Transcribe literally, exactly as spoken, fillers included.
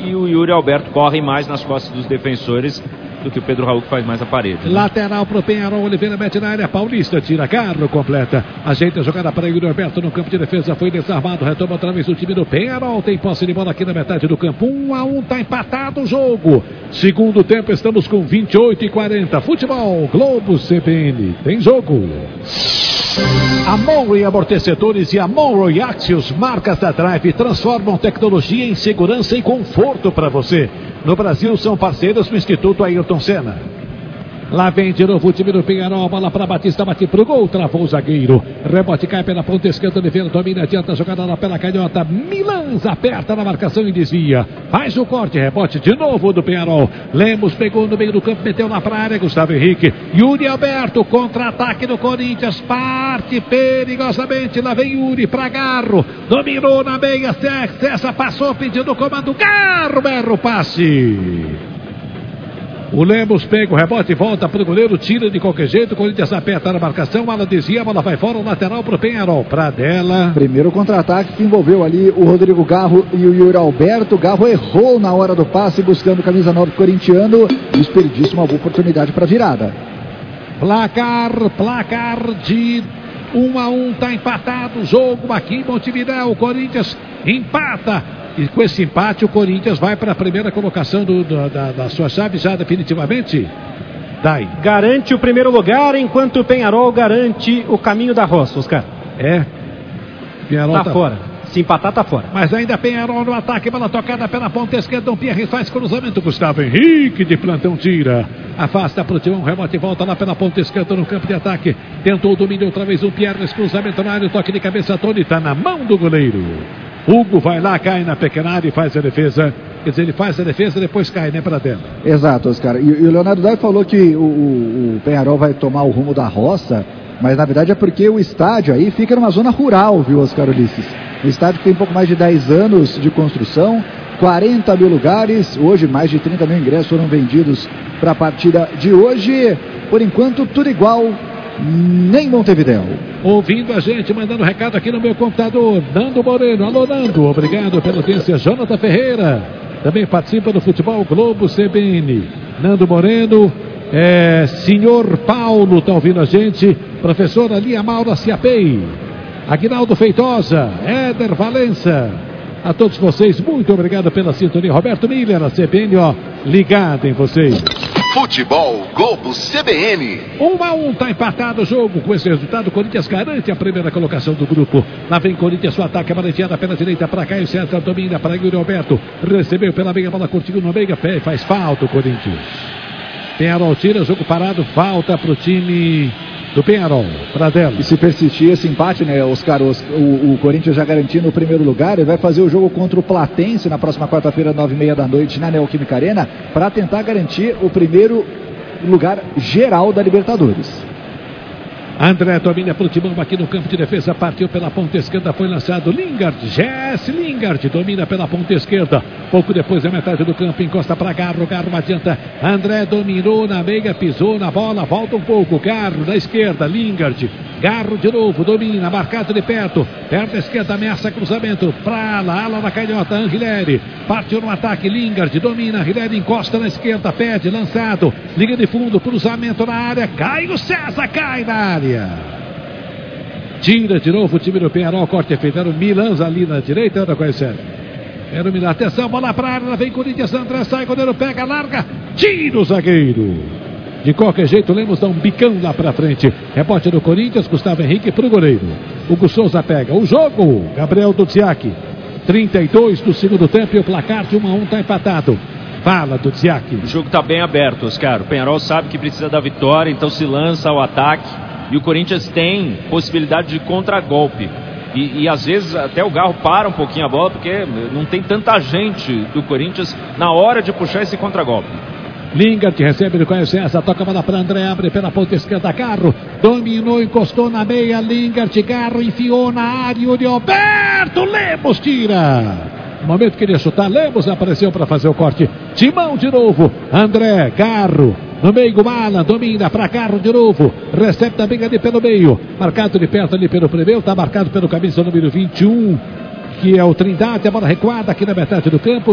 e o Yuri Alberto correm mais nas costas dos defensores do que o Pedro Raul, que faz mais a parede. Né? Lateral pro Penharol, Oliveira mete na área, Paulista tira carro, completa, ajeita a jogada para Yuri Alberto no campo de defesa, foi desarmado, retoma outra vez o time do Penharol, tem posse de bola aqui na metade do campo, um a um, tá empatado o jogo. Segundo tempo, estamos com vinte e oito e quarenta. Futebol Globo C B N, tem jogo. A Monroe Amortecedores e a Monroe Axios, marcas da Drive, transformam tecnologia em segurança e conforto para você. No Brasil, são parceiros do Instituto Ayrton Senna. Lá vem de novo o time do Penharol, bola para Batista, bate pro gol, travou o zagueiro. Rebote cai pela ponta esquerda, Oliveira domina, adianta a jogada lá pela canhota. Milans aperta na marcação e desvia. Faz o corte, rebote de novo do Penharol. Lemos pegou no meio do campo, meteu lá pra área, Gustavo Henrique. Yuri Alberto, contra-ataque do Corinthians, parte perigosamente. Lá vem Yuri pra Garro, dominou na meia, Cessa passou pedindo comando. Garro, berra o passe. O Lemos pega o rebote, volta para o goleiro, tira de qualquer jeito, o Corinthians aperta na marcação, ela desvia, a bola vai fora, o lateral para o Penharol, Pradella. Primeiro contra-ataque que envolveu ali o Rodrigo Garro e o Yuri Alberto. Garro errou na hora do passe, buscando camisa nove corintiano, desperdiça uma boa oportunidade para virada. Placar, placar de um a um, tá empatado o jogo aqui em Montevidéu, o Corinthians empata. E com esse empate, o Corinthians vai para a primeira colocação do, do, da, da sua chave já definitivamente. Dai. Garante o primeiro lugar, enquanto o Penharol garante o caminho da roça, Oscar. É. Penharol tá, tá fora. Se empatar, tá fora. Mas ainda Penharol no ataque, bola tocada pela ponta esquerda. Dom Pierre faz cruzamento. Gustavo Henrique de plantão tira. Afasta pro Timão, rebote, volta lá pela ponta esquerda no campo de ataque. Tentou o domínio outra vez o Pierre, nesse cruzamento na área, toque de cabeça, Tony, tá na mão do goleiro. Hugo vai lá, cai na pequena área e faz a defesa. Quer dizer, ele faz a defesa e depois cai, né, para dentro. Exato, Oscar. E, e o Leonardo Dai falou que o, o, o Penharol vai tomar o rumo da roça, mas na verdade é porque o estádio aí fica numa zona rural, viu, Oscar Ulisses? O estádio tem um pouco mais de dez anos de construção, quarenta mil lugares, hoje mais de trinta mil ingressos foram vendidos para a partida de hoje. Por enquanto, tudo igual, nem Montevidéu. Ouvindo a gente, mandando recado aqui no meu computador, Nando Moreno. Alô, Nando, obrigado pela audiência. Jonathan Ferreira também participa do Futebol Globo C B N. Nando Moreno, é, senhor Paulo está ouvindo a gente, professora Lia Maura Ciapei, Aguinaldo Feitosa, Éder Valença, a todos vocês, muito obrigado pela sintonia. Roberto Miller, a C B N, ó, ligada em vocês. Futebol Globo C B N. um a um, tá empatado o jogo. Com esse resultado, o Corinthians garante a primeira colocação do grupo. Lá vem Corinthians, o ataque, a baleteada pela direita para Caio César, domina para Yuri Alberto. Recebeu pela meia, bola curtiu no meio, pé, faz falta o Corinthians. Penharol tira, jogo parado, falta pro time do Penharol, Pradella. E se persistir esse empate, né, Oscar, os, o, o Corinthians já garantindo o primeiro lugar, ele vai fazer o jogo contra o Platense na próxima quarta-feira, nove e meia da noite, na Neoquímica Arena, para tentar garantir o primeiro lugar geral da Libertadores. André domina pro Timão aqui no campo de defesa, partiu pela ponta esquerda, foi lançado Lingard, Jesse Lingard domina pela ponta esquerda, pouco depois da metade do campo, encosta para Garro, Garro adianta, André dominou na meia, pisou na bola, volta um pouco, Garro na esquerda, Lingard, Garro de novo, domina, marcado de perto, perto da esquerda, ameaça cruzamento, pra lá, ala na canhota, Angileri, partiu no ataque, Lingard domina, Angileri encosta na esquerda, pede, lançado, liga de fundo, cruzamento na área, Caio César cai na área. Tira de novo o time do Penharol, corte é feito, era o Milans ali na direita, era qual é? Era o Milans, atenção, bola pra área, vem Corinthians, André sai, goleiro pega, larga, tira o zagueiro. De qualquer jeito, Lemos dá um bicão lá pra frente. Rebote do Corinthians, Gustavo Henrique pro goleiro. Hugo Souza pega o jogo, Gabriel Duziak. trinta e dois do segundo tempo e o placar de um a um tá empatado. Fala, Duziak. O jogo tá bem aberto, Oscar. O Penharol sabe que precisa da vitória, então se lança ao ataque. E o Corinthians tem possibilidade de contragolpe. E, e às vezes até o Garro para um pouquinho a bola, porque não tem tanta gente do Corinthians na hora de puxar esse contragolpe. Lingard recebe do Caio César, toca a bola para André, abre pela ponta esquerda, Garro, dominou, encostou na meia, Lingard, Garro, enfiou na área, Yuri Alberto, Lemos tira. No momento que ele ia chutar, Lemos apareceu para fazer o corte. Timão de novo, André, Garro, no meio, Mala, domina para Garro de novo, recebe também ali pelo meio, marcado de perto ali pelo primeiro, está marcado pelo camisa número vinte e um, que é o Trindade, a bola recuada aqui na metade do campo.